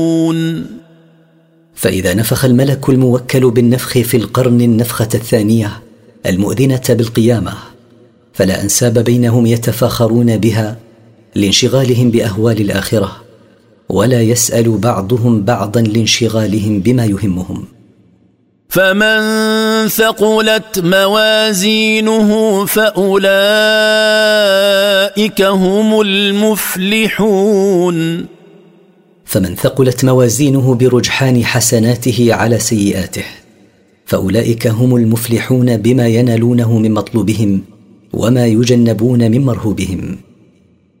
فإذا نفخ الملك الموكل بالنفخ في القرن النفخة الثانية المؤذنة بالقيامة فلا أنساب بينهم يتفاخرون بها لانشغالهم بأهوال الآخرة، ولا يسأل بعضهم بعضا لانشغالهم بما يهمهم. فمن ثقلت موازينه فأولئك هم المفلحون. فمن ثقلت موازينه برجحان حسناته على سيئاته فأولئك هم المفلحون بما ينالونه من مطلوبهم وما يجنبون من مرهوبهم.